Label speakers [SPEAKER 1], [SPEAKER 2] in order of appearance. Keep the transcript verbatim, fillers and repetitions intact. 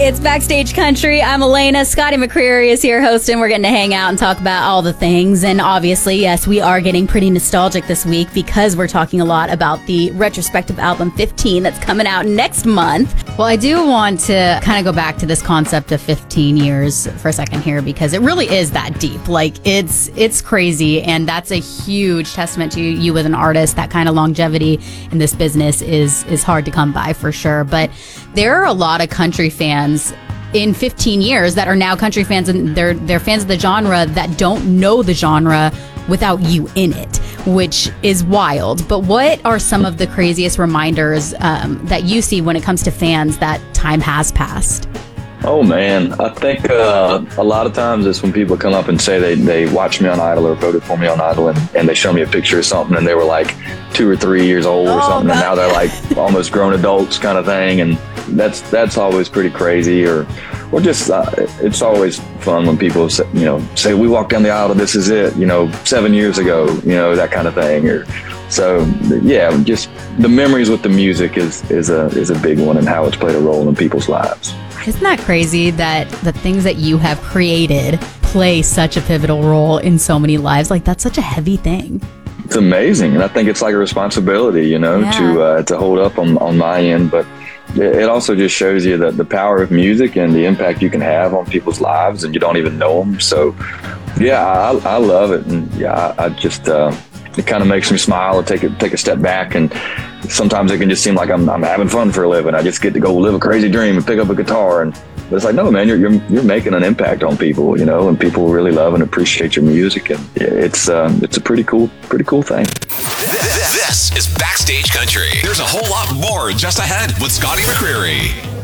[SPEAKER 1] It's Backstage Country. I'm Elena. Scotty McCreery is here hosting. We're getting to hang out and talk about all the things. And obviously, yes, we are getting pretty nostalgic this week because we're talking a lot about the retrospective album fifteen that's coming out next month. Well, I do want to kind of go back to this concept of fifteen years for a second here because it really is that deep. Like, it's it's crazy. And that's a huge testament to you as an artist. That kind of longevity in this business is, is hard to come by for sure. But there are a lot of country fans in fifteen years that are now country fans, and they're they're fans of the genre that don't know the genre without you in it, which is wild. But what are some of the craziest reminders um, that you see when it comes to fans that time has passed?
[SPEAKER 2] Oh man, I think uh, a lot of times it's when people come up and say they, they watched me on Idol or voted for me on Idol, and, and they show me a picture of something and they were like two or three years old or
[SPEAKER 1] oh,
[SPEAKER 2] something,
[SPEAKER 1] God.
[SPEAKER 2] and now they're like almost grown adults kind of thing, and that's that's always pretty crazy. Or or just uh, it's always fun when people say, you know say we walked down the aisle to This Is It, you know, seven years ago, you know, that kind of thing. Or so yeah, just the memories with the music is is a is a big one, and how it's played a role in people's lives.
[SPEAKER 1] Isn't that crazy that the things that you have created play such a pivotal role in so many lives? Like, that's such a heavy thing.
[SPEAKER 2] It's amazing, and I think it's like a responsibility, you know,
[SPEAKER 1] yeah.
[SPEAKER 2] to uh, to hold up on, on my end. But it also just shows you that the power of music and the impact you can have on people's lives, and you don't even know them. So, yeah, I, I love it, and yeah, I, I just uh, it kind of makes me smile and take a take a step back. And sometimes it can just seem like I'm I'm having fun for a living. I just get to go live a crazy dream and pick up a guitar, and but it's like, no, man, you're you're you're making an impact on people, you know, and people really love and appreciate your music, and it's um, it's a pretty cool pretty cool thing.
[SPEAKER 3] This is Backstage Country. There's a whole lot more just ahead with Scotty McCreery.